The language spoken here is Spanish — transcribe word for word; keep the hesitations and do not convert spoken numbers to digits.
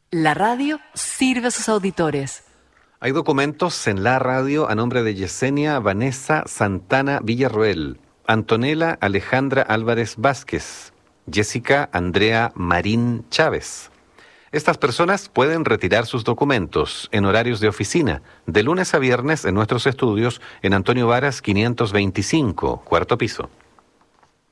La radio sirve a sus auditores. Hay documentos en la radio a nombre de Yesenia Vanessa Santana Villarroel, Antonella Alejandra Álvarez Vázquez, Jessica Andrea Marín Chávez. Estas personas pueden retirar sus documentos en horarios de oficina, de lunes a viernes en nuestros estudios en Antonio Varas quinientos veinticinco, cuarto piso.